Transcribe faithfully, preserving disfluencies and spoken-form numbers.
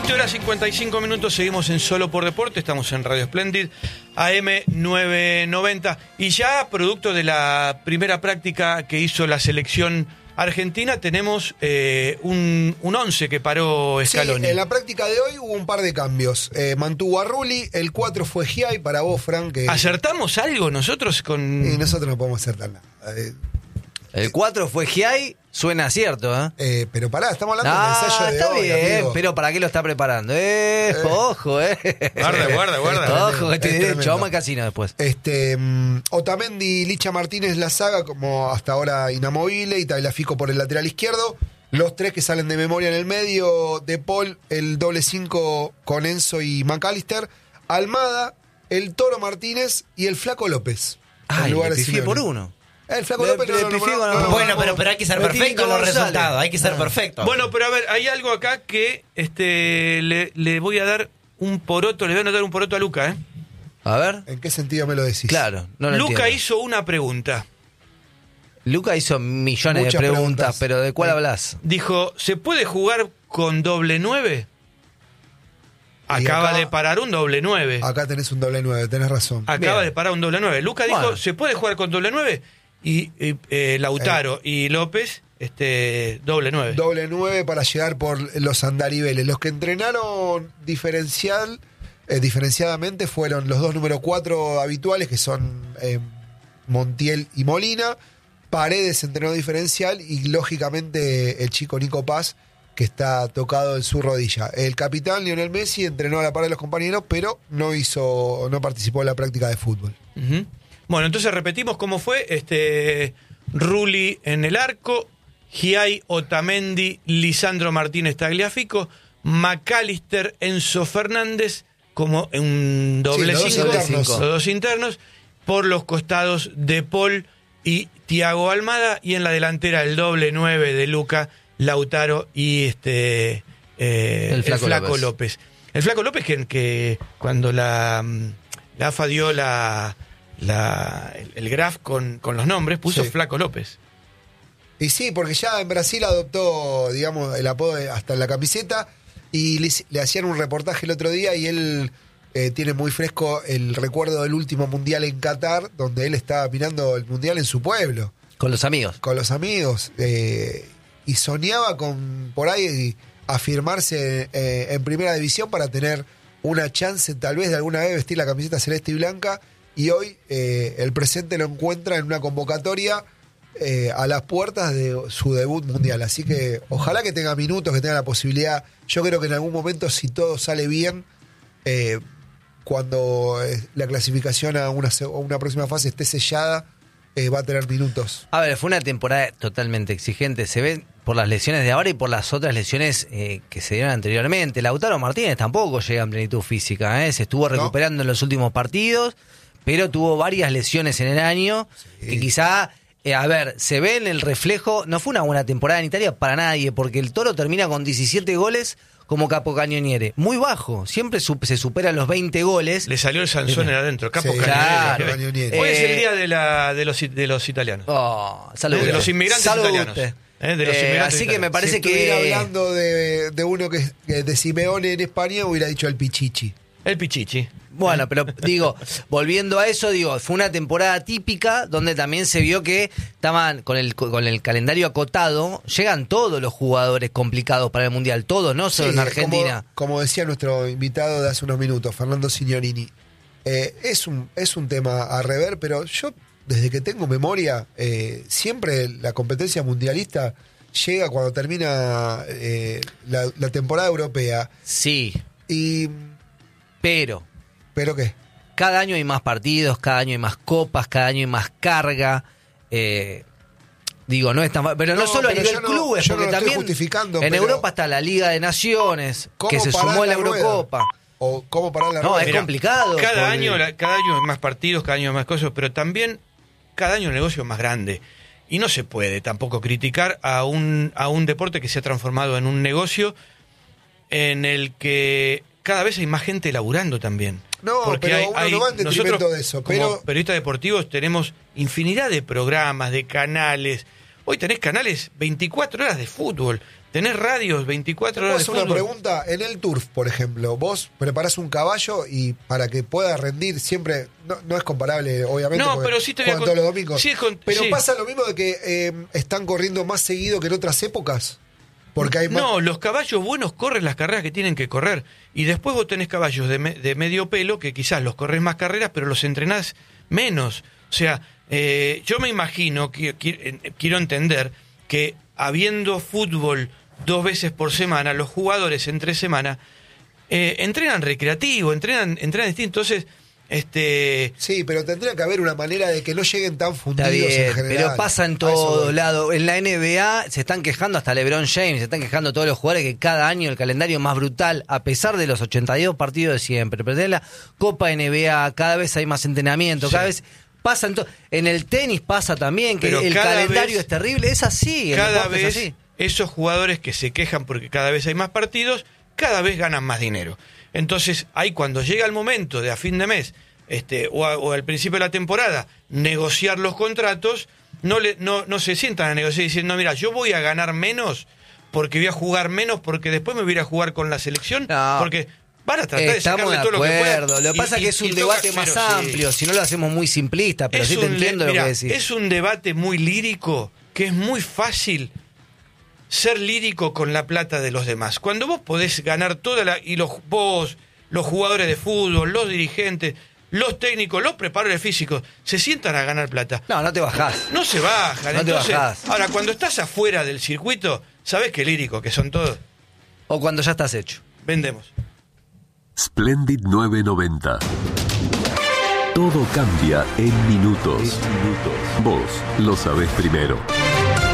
veinte horas cincuenta y cinco minutos, seguimos en Solo por Deporte, estamos en Radio Splendid, A M novecientos noventa, y ya producto de la primera práctica que hizo la selección argentina, tenemos eh, un, un once que paró Scaloni. Sí, en la práctica de hoy hubo un par de cambios. Eh, mantuvo a Rulli, el cuatro fue Giai, para vos, Frank. Que... ¿Acertamos algo nosotros con...? Y nosotros no podemos acertar nada. Eh, el cuatro fue Giai, suena cierto, ¿eh? eh pero pará, estamos hablando ah, del ensayo de está hoy, bien, amigo. pero ¿para qué lo está preparando? Eh, eh. Ojo, eh. Guarda, guarda, guarda. Ojo, que estoy derecho, vamos al casino después. Este, um, Otamendi, Licha Martínez, la saga, como hasta ahora inamovible, y Tagliafico por el lateral izquierdo. Los tres que salen de memoria en el medio, De Paul, el doble cinco con Enzo y McAllister, Almada, el Toro Martínez y el Flaco López. Ay, me pifié por uno. El Flaco Le- López le no, no, pifié no, con- no, no, Bueno, no, pero, pero hay que ser Me perfecto Tinto en los González. resultados, hay que ser perfecto. Bueno, pero a ver, hay algo acá que este le, le voy a dar un poroto, le voy a dar un poroto a Luca, ¿eh? A ver. ¿En qué sentido me lo decís? Claro, no lo Luca entiendo. hizo una pregunta. Luca hizo millones Muchas de preguntas, preguntas. pero ¿de cuál Sí. hablas? Dijo, ¿se puede jugar con doble nueve? Y Acaba acá- de parar un doble nueve. Acá tenés un doble nueve, tenés razón. Acaba Bien. de parar un doble nueve. Luca dijo, Bueno. ¿se puede jugar con doble nueve? Y, y, eh, Lautaro y López, este doble nueve. Doble nueve para llegar por los andariveles. Los que entrenaron diferencial, eh, diferenciadamente fueron los dos número cuatro habituales, que son eh, Montiel y Molina. Paredes entrenó diferencial y lógicamente el chico Nico Paz, que está tocado en su rodilla. El capitán Lionel Messi entrenó a la par de los compañeros, pero no hizo, no participó en la práctica de fútbol. Ujú. Bueno, entonces repetimos cómo fue. Este Rulli en el arco, Giai, Otamendi, Lisandro Martínez Tagliafico, McAllister, Enzo Fernández como un doble Sí, los dos cinco, internos. los dos internos, por los costados De Paul y Thiago Almada, y en la delantera el doble nueve de Luca, Lautaro y este eh, El Flaco López. López. El Flaco López que, que cuando la, mm, la A F A dio la, la, el, el graph con, con los nombres, puso Sí. Flaco López. Y sí, porque ya en Brasil adoptó, digamos, el apodo de- hasta en la camiseta, y le, le hacían un reportaje el otro día y él eh, tiene muy fresco el recuerdo del último mundial en Qatar, donde él estaba mirando el mundial en su pueblo, Con los amigos. con los amigos, eh, y soñaba con por ahí afirmarse eh, en primera división para tener una chance tal vez de alguna vez vestir la camiseta celeste y blanca, y hoy eh, el presente lo encuentra en una convocatoria eh, a las puertas de su debut mundial. Así que ojalá que tenga minutos, que tenga la posibilidad. Yo creo que en algún momento, si todo sale bien, eh, cuando eh, la clasificación a una, se- a una próxima fase esté sellada, eh, va a tener minutos. A ver, fue una temporada totalmente exigente. Se ven por las lesiones de ahora y por las otras lesiones eh, que se dieron anteriormente. Lautaro Martínez tampoco llega en plenitud física, ¿eh? Se estuvo recuperando en los últimos partidos, pero tuvo varias lesiones en el año Sí. que quizá, eh, a ver, se ve en el reflejo. No fue una buena temporada en Italia para nadie, porque el Toro termina con diecisiete goles como capocañoniere. Muy bajo, siempre su- se superan los veinte goles. Le salió el Sansón adentro, capo Sí, Cañonieri. claro. Cañonieri. Hoy es el Eh, día de, la, de, los, de los italianos. Oh, salud. De los inmigrantes Salud italianos. usted. Eh, de los Eh, inmigrantes así que italianos. me parece si estuviera que hablando de, de uno que, que de Simeone en España, hubiera dicho el Pichichi. El Pichichi. Bueno, pero digo, volviendo a eso, digo, fue una temporada típica donde también se vio que estaban con el con el calendario acotado, llegan todos los jugadores complicados para el Mundial, todos, no solo Sí, en Argentina. Como, como decía nuestro invitado de hace unos minutos, Fernando Signorini, eh, es, un, es un tema a rever, pero yo, desde que tengo memoria, eh, siempre la competencia mundialista llega cuando termina eh, la, la temporada europea. Sí, Y, pero ¿pero qué? cada año hay más partidos, cada año hay más copas, cada año hay más carga. eh, Digo, no es tan fa- pero no, No, solo a pero nivel yo no- clubes, yo no porque lo estoy también justificando, en pero- Europa está la Liga de Naciones, ¿Cómo que se parar sumó a la rueda? Eurocopa. ¿O cómo parar la No, rueda? es Mira, complicado. Cada porque- año, la- cada año hay más partidos, cada año hay más cosas, pero también cada año el negocio es más grande. Y no se puede tampoco criticar a un, a un deporte que se ha transformado en un negocio en el que cada vez hay más gente laburando también. No, pero uno no va en detrimento de eso, como pero- periodistas deportivos tenemos infinidad de programas, de canales. Hoy tenés canales veinticuatro horas de fútbol. tenés radios veinticuatro Te puedo horas de hacer una fútbol. pregunta. En el turf, por ejemplo, vos preparás un caballo y para que pueda rendir siempre, no, no es comparable, obviamente, No, porque pero sí te voy a juegan todos con- los domingos. sí es con- pero sí. pasa lo mismo de que eh, están corriendo más seguido que en otras épocas. Porque hay más... No, los caballos buenos corren las carreras que tienen que correr. Y después vos tenés caballos de, me- de medio pelo que quizás los corres más carreras, pero los entrenás menos. O sea, eh, yo me imagino, qui- qui- quiero entender, que habiendo fútbol dos veces por semana, los jugadores entre semana eh, entrenan recreativo, entrenan, entrenan distinto. Entonces, este... Sí, pero tendría que haber una manera de que no lleguen tan Está fundidos bien, en general. pero pasa en A eso todos voy. lados. En la N B A se están quejando hasta LeBron James, se están quejando todos los jugadores que cada año el calendario es más brutal, a pesar de los ochenta y dos partidos de siempre. Pero en la Copa N B A cada vez hay más entrenamiento, Sí. cada vez pasa en, to- en el tenis pasa también que Pero el cada calendario vez- es terrible, es así, el cada deporte es vez así. esos jugadores que se quejan porque cada vez hay más partidos, cada vez ganan más dinero. Entonces, ahí cuando llega el momento de a fin de mes, este, o, a- o al principio de la temporada, negociar los contratos, no, le, no, no se sientan a negociar diciendo, mira, yo voy a ganar menos porque voy a jugar menos, porque después me voy a ir a jugar con la selección, No. porque van a tratar de Estamos sacarle de todo lo que acuerdo. puedan. Lo que Y- pasa es y- que es y un toca- debate más pero sí. amplio, si no lo hacemos muy simplista, pero Es sí te un le- entiendo mirá, lo que decís. Es un debate muy lírico, que es muy fácil ser lírico con la plata de los demás. Cuando vos podés ganar toda la... Y los vos, los jugadores de fútbol, los dirigentes, los técnicos, los preparadores físicos, se sientan a ganar plata. No, no te bajás. No se bajan. No te Entonces, bajás. ahora, cuando estás afuera del circuito, ¿sabés qué lírico que son todos? O cuando ya estás hecho. Vendemos. Splendid novecientos noventa. Todo cambia en minutos. Vos lo sabés primero.